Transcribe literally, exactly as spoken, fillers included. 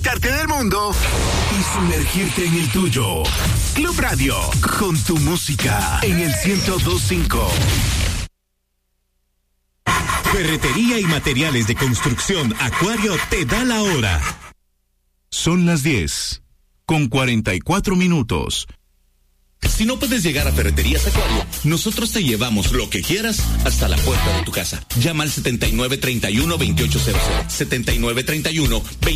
desconectarte del mundo y sumergirte en el tuyo. Club Radio, con tu música en el ciento dos punto cinco. Ferretería y materiales de construcción Acuario te da la hora. Son las diez, con cuarenta y cuatro minutos. Si no puedes llegar a Ferreterías Acuario, nosotros te llevamos lo que quieras hasta la puerta de tu casa. Llama al setenta y nueve treinta y uno veintiocho cero cero. setenta y nueve treinta y uno veintiocho cero cero.